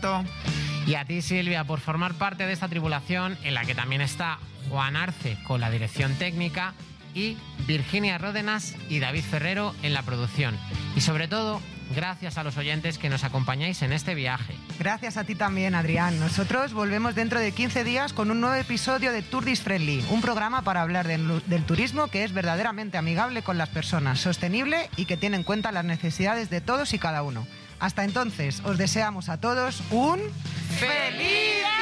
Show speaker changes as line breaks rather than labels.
Alberto.
Y a ti, Silvia, por formar parte de esta tripulación en la que también está Juan Arce con la dirección técnica y Virginia Ródenas y David Ferrero en la producción. Y sobre todo, gracias a los oyentes que nos acompañáis en este viaje.
Gracias a ti también, Adrián. Nosotros volvemos dentro de 15 días con un nuevo episodio de Tourdist Friendly, un programa para hablar del turismo que es verdaderamente amigable con las personas, sostenible y que tiene en cuenta las necesidades de todos y cada uno. Hasta entonces, os deseamos a todos un
¡Feliz